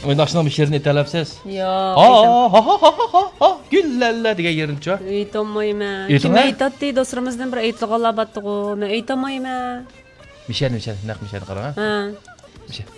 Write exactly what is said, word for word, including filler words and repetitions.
Oynaşına bir şirin etelepsiz. Yo'q. Ha ha ha ha ha ha güllalla degan yerincha. Aytolmayman. Aytolmay? Kim aytadi do'stlarimizdan bir aytganlar batdi-ku. Men aytolmayman. Mishan mishan naq mishan qara. Ha. Mishan.